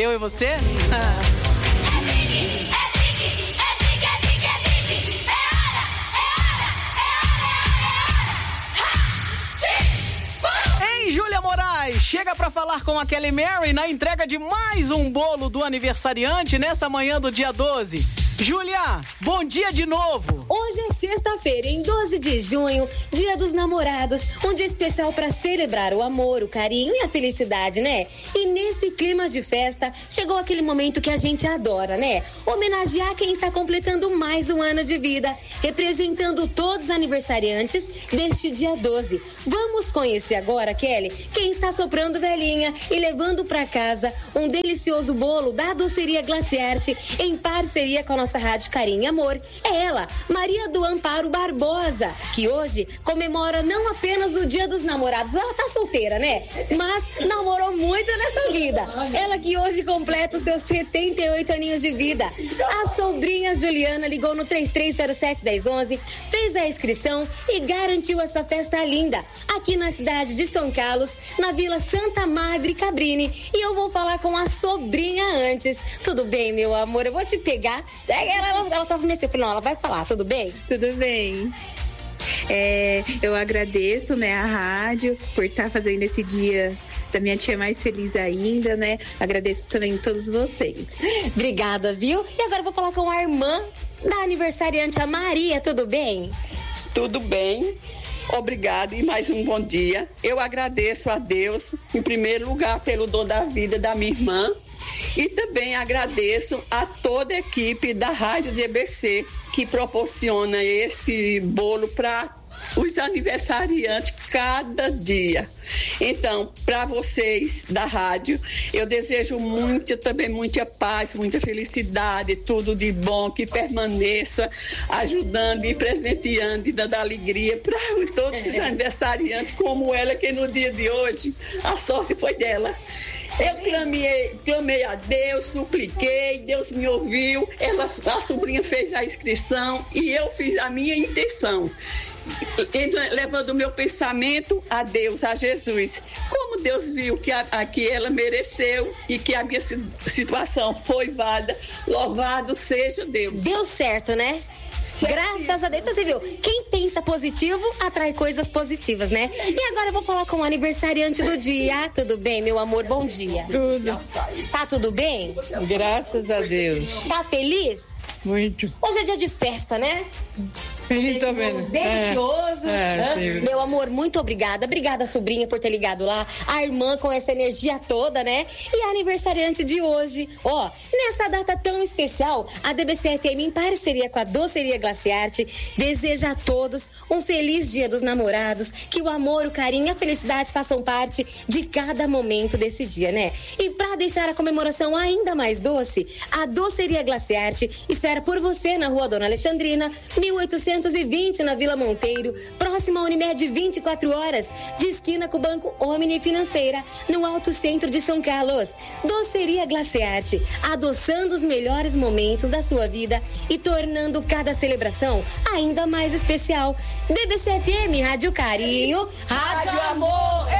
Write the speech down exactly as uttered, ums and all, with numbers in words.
Eu e você? Júlia Moraes chega para falar com a Kelly Mary na entrega de mais um bolo do aniversariante nessa manhã do dia doze. Júlia, bom dia de novo. Hoje é sexta-feira, em doze de junho, dia dos namorados, um dia especial para celebrar o amor, o carinho e a felicidade, né? E nesse clima de festa, chegou aquele momento que a gente adora, né? Homenagear quem está completando mais um ano de vida, representando todos os aniversariantes deste dia doze. Vamos conhecer agora, Kelly, quem está soprando velhinha e levando para casa um delicioso bolo da Doceria Glaciarte em parceria com a nossa Rádio Carinho e Amor. É ela, Maria do Amparo Barbosa, que hoje comemora não apenas o Dia dos Namorados, ela tá solteira, né? Mas namorou muito nessa vida. Ela que hoje completa os seus setenta e oito aninhos de vida. A sobrinha Juliana ligou no três três zero sete, um zero um um, fez a inscrição e garantiu essa festa linda aqui na cidade de São Carlos, na Vila Santa Madre Cabrini. E eu vou falar com a sobrinha antes. Tudo bem, meu amor? Eu vou te pegar. Ela, ela, ela tava nesse, eu falei, não, ela vai falar, tudo bem? Tudo bem. É, eu agradeço, né, a rádio por estar fazendo esse dia da minha tia mais feliz ainda, né? Agradeço também a todos vocês. Obrigada, viu? E agora eu vou falar com a irmã da aniversariante, a Maria, tudo bem? Tudo bem. Obrigada e mais um bom dia. Eu agradeço a Deus, em primeiro lugar, pelo dom da vida da minha irmã. E também agradeço a toda a equipe da Rádio D B C que proporciona esse bolo para os aniversariantes cada dia. Então, para vocês da rádio, eu desejo muito, também muita paz, muita felicidade, tudo de bom, que permaneça ajudando e presenteando e dando alegria para todos os aniversariantes, como ela, que no dia de hoje a sorte foi dela. Eu clamei, clamei a Deus, supliquei, Deus me ouviu, ela, a sobrinha fez a inscrição e eu fiz a minha intenção, levando o meu pensamento a Deus, a Jesus. Como Deus viu que, a, a, que ela mereceu e que a minha situação foi válida, louvado seja Deus. Deu certo, né? Graças a Deus. Então você viu, quem pensa positivo atrai coisas positivas, né? E agora eu vou falar com o aniversariante do dia. Tudo bem, meu amor? Bom dia. Tudo. Tá tudo bem? Graças a Deus. Tá feliz? Muito. Hoje é dia de festa, né? Sim, tô vendo. Delicioso. É, é, sim. Meu amor, muito obrigada. Obrigada, sobrinha, por ter ligado lá. A irmã com essa energia toda, né? E a aniversariante de hoje. Ó, nessa data tão especial, a D B C F M, em parceria com a Doceria Glaciarte, deseja a todos um feliz Dia dos Namorados. Que o amor, o carinho e a felicidade façam parte de cada momento desse dia, né? E pra deixar a comemoração ainda mais doce, a Doceria Glaciarte espera por você na Rua Dona Alexandrina, mil oitocentos e vinte, na Vila Monteiro, próxima à Unimed vinte e quatro horas, de esquina com o Banco Omni Financeira, no Alto Centro de São Carlos. Doceria Glaciarte, adoçando os melhores momentos da sua vida e tornando cada celebração ainda mais especial. D B C F M, Rádio Carinho, Rádio Amor.